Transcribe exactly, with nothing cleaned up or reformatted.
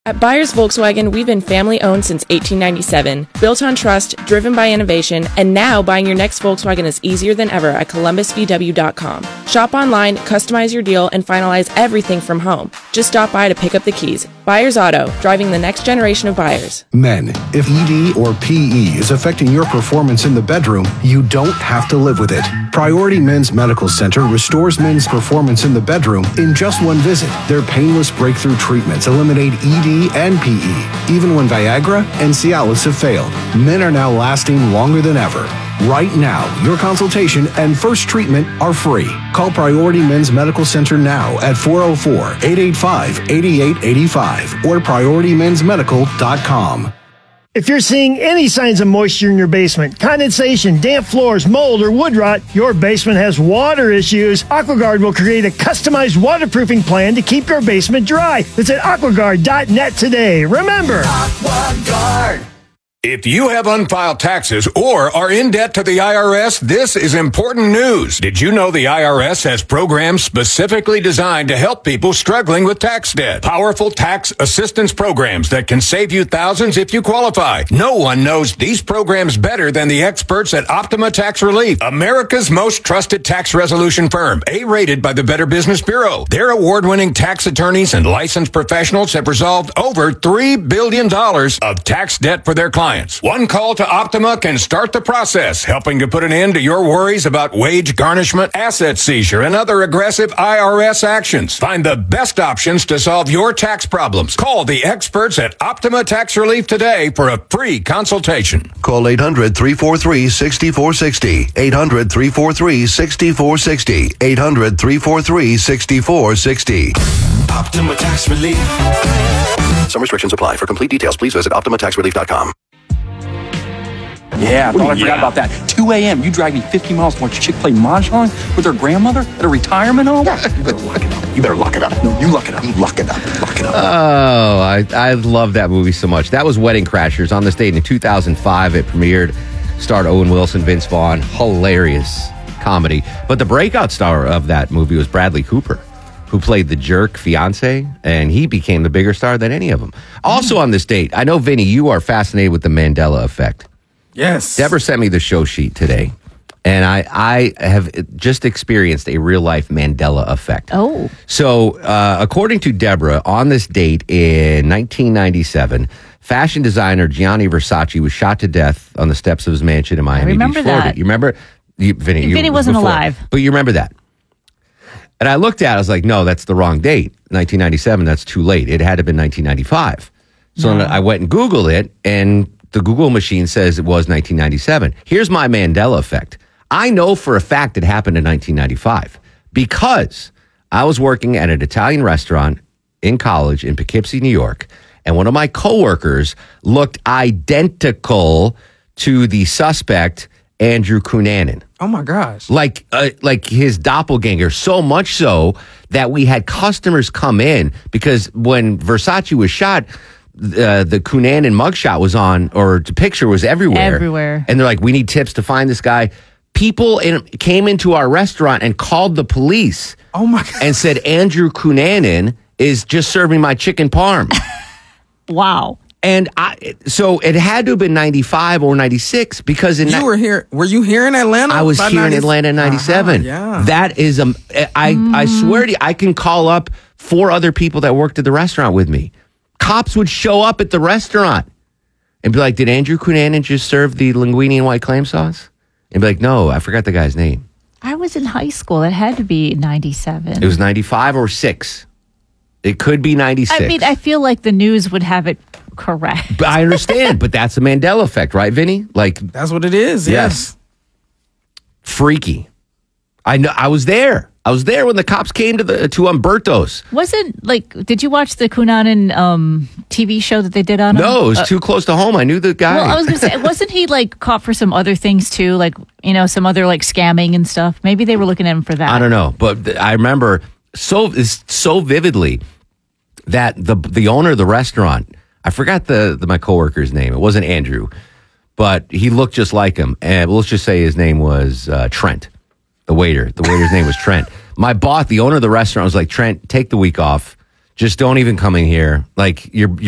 At Byers Volkswagen, we've been family-owned since eighteen ninety-seven, built on trust, driven by innovation, and now buying your next Volkswagen is easier than ever at columbus v w dot com. Shop online, customize your deal, and finalize everything from home. Just stop by to pick up the keys. Byers Auto, driving the next generation of buyers. Men, if E D or P E is affecting your performance in the bedroom, you don't have to live with it. Priority Men's Medical Center restores men's performance in the bedroom in just one visit. Their painless breakthrough treatments eliminate E D and P E, even when Viagra and Cialis have failed. Men are now lasting longer than ever. Right now, your consultation and first treatment are free. Call Priority Men's Medical Center now at four oh four, eight eight five, eight eight eight five or priority men's medical dot com. If you're seeing any signs of moisture in your basement, condensation, damp floors, mold, or wood rot, your basement has water issues, AquaGuard will create a customized waterproofing plan to keep your basement dry. Visit aqua guard dot net today. Remember, AquaGuard. If you have unfiled taxes or are in debt to the I R S, this is important news. Did you know the I R S has programs specifically designed to help people struggling with tax debt? Powerful tax assistance programs that can save you thousands if you qualify. No one knows these programs better than the experts at Optima Tax Relief, America's most trusted tax resolution firm, A-rated by the Better Business Bureau. Their award-winning tax attorneys and licensed professionals have resolved over three billion dollars of tax debt for their clients. One call to Optima can start the process, helping to put an end to your worries about wage garnishment, asset seizure, and other aggressive I R S actions. Find the best options to solve your tax problems. Call the experts at Optima Tax Relief today for a free consultation. Call eight hundred, three four three, six four six zero. eight hundred, three four three, six four six zero. eight hundred, three four three, six four six zero. Optima Tax Relief. Some restrictions apply. For complete details, please visit optima tax relief dot com. Yeah, I thought I yeah. forgot about that. two a.m., you drag me fifty miles to watch a chick play mahjong with her grandmother at a retirement home? Yeah, you better lock it up. You better lock it up. No, you lock it up. You lock it up. Lock it up. Oh, I, I love that movie so much. That was Wedding Crashers. On this date in two thousand five, it premiered. Starred Owen Wilson, Vince Vaughn. Hilarious comedy. But the breakout star of that movie was Bradley Cooper, who played the jerk fiance, and he became the bigger star than any of them. Also on this date, I know, Vinny, you are fascinated with the Mandela effect. Yes. Deborah sent me the show sheet today, and I, I have just experienced a real-life Mandela effect. Oh. So, uh, according to Deborah, on this date in nineteen ninety-seven, fashion designer Gianni Versace was shot to death on the steps of his mansion in Miami remember Beach, Florida. that. You remember? You, Vinny, you, Vinny wasn't before, alive. But you remember that. And I looked at it, I was like, no, that's the wrong date. nineteen ninety-seven, that's too late. It had to have been nineteen ninety-five. So No. I went and Googled it, and the Google machine says it was nineteen ninety-seven. Here's my Mandela effect. I know for a fact it happened in nineteen ninety-five because I was working at an Italian restaurant in college in Poughkeepsie, New York, and one of my coworkers looked identical to the suspect, Andrew Cunanan. Oh my gosh. Like, uh, like his doppelganger, so much so that we had customers come in because when Versace was shot, uh, the Cunanan mugshot was on, or the picture was everywhere. Everywhere. And they're like, we need tips to find this guy. People in, came into our restaurant and called the police. Oh my God. And said, Andrew Cunanan is just serving my chicken parm. Wow. And I, so it had to have been ninety-five or ninety-six because in You ni- were here. Were you here in Atlanta? I was by here in ninety Atlanta in ninety-seven. Uh-huh, yeah. That is, um, I, I swear to you, I can call up four other people that worked at the restaurant with me. Cops would show up at the restaurant and be like, did Andrew Cunanan just serve the linguine and white clam sauce? And be like, no, I forgot the guy's name. I was in high school. It had to be ninety-seven. It was ninety-five or six. It could be ninety-six. I mean, I feel like the news would have it correct. But I understand, but that's the Mandela effect, right, Vinny? Like, That's what it is. Yes. yes. Freaky. I know. I was there. I was there when the cops came to the to Umberto's. Wasn't like? Did you watch the Cunanan um, T V show that they did on him? No, it was Uh, too close to home. I knew the guy. Well, I was going to say, wasn't he like caught for some other things too? Like, you know, some other like scamming and stuff. Maybe they were looking at him for that. I don't know, but th- I remember so so vividly that the the owner of the restaurant, I forgot the, the my coworker's name. It wasn't Andrew, but he looked just like him. And let's just say his name was uh, Trent, the waiter. The waiter's name was Trent. My boss, the owner of the restaurant, was like, Trent, take the week off. Just don't even come in here. Like, you're